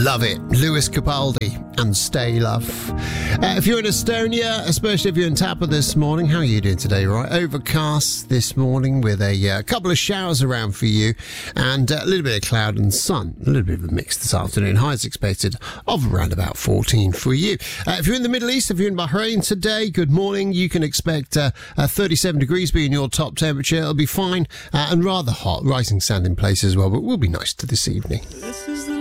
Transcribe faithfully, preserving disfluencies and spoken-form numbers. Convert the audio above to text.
Love it. Lewis Capaldi and Stay Love. Uh, if you're in Estonia, especially if you're in Tapa this morning, how are you doing today, right? Overcast this morning with a uh, couple of showers around for you and uh, a little bit of cloud and sun. A little bit of a mix this afternoon. Highs expected of around about fourteen for you. Uh, if you're in the Middle East, if you're in Bahrain today, good morning. You can expect uh, uh, thirty-seven degrees being your top temperature. It'll be fine uh, and rather hot. Rising sand in places as well, but will be nice to this evening. This is the